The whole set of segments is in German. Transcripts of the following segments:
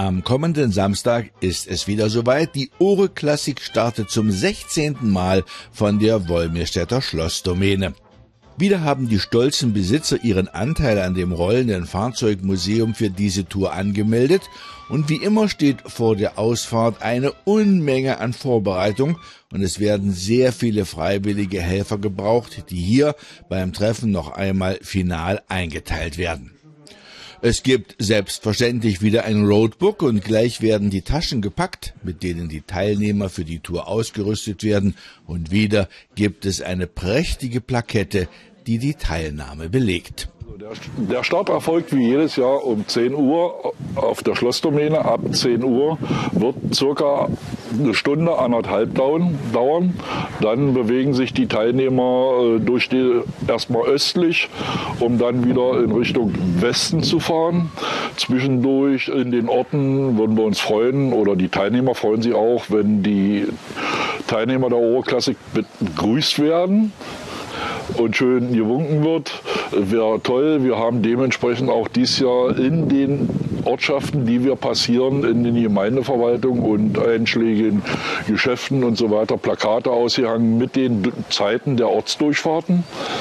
Am kommenden Samstag ist es wieder soweit. Die Ore Klassik startet zum 16. Mal von der Wolmirstädter Schlossdomäne. Wieder haben die stolzen Besitzer ihren Anteil an dem rollenden Fahrzeugmuseum für diese Tour angemeldet und wie immer steht vor der Ausfahrt eine Unmenge an Vorbereitung und es werden sehr viele freiwillige Helfer gebraucht, die hier beim Treffen noch einmal final eingeteilt werden. Es gibt selbstverständlich wieder ein Roadbook und gleich werden die Taschen gepackt, mit denen die Teilnehmer für die Tour ausgerüstet werden. Und wieder gibt es eine prächtige Plakette, die die Teilnahme belegt. Der Start erfolgt wie jedes Jahr um 10 Uhr auf der Schlossdomäne. Ab 10 Uhr wird circa eine Stunde, 1,5 dauern. Dann bewegen sich die Teilnehmer erstmal östlich, um dann wieder in Richtung Westen zu fahren. Zwischendurch in den Orten würden wir uns freuen, oder die Teilnehmer freuen sich auch, wenn die Teilnehmer der Ore Klassik begrüßt werden und schön gewunken wird. Wäre toll. Wir haben dementsprechend auch dieses Jahr in den Ortschaften, die wir passieren, in den Gemeindeverwaltungen und einschlägigen Geschäften und so weiter, Plakate ausgehangen mit den Zeiten der Ortsdurchfahrten,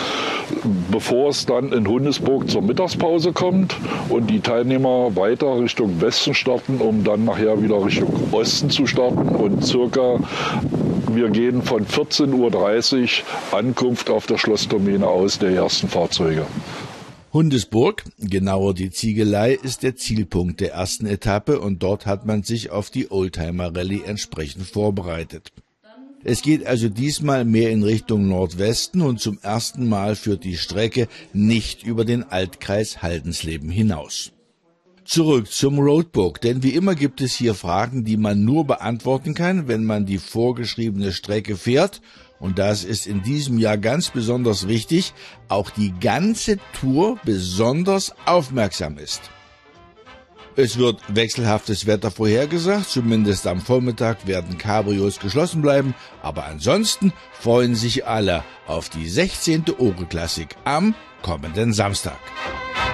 bevor es dann in Hundesburg zur Mittagspause kommt und die Teilnehmer weiter Richtung Westen starten, um dann nachher wieder Richtung Osten zu starten und wir gehen von 14:30 Uhr Ankunft auf der Schlossdomäne aus der ersten Fahrzeuge. Hundesburg, genauer die Ziegelei, ist der Zielpunkt der ersten Etappe und dort hat man sich auf die Oldtimer-Rallye entsprechend vorbereitet. Es geht also diesmal mehr in Richtung Nordwesten und zum ersten Mal führt die Strecke nicht über den Altkreis Haldensleben hinaus. Zurück zum Roadbook, denn wie immer gibt es hier Fragen, die man nur beantworten kann, wenn man die vorgeschriebene Strecke fährt. Und das ist in diesem Jahr ganz besonders wichtig, auch die ganze Tour besonders aufmerksam ist. Es wird wechselhaftes Wetter vorhergesagt, zumindest am Vormittag werden Cabrios geschlossen bleiben, aber ansonsten freuen sich alle auf die 16. Ore Klassik am kommenden Samstag.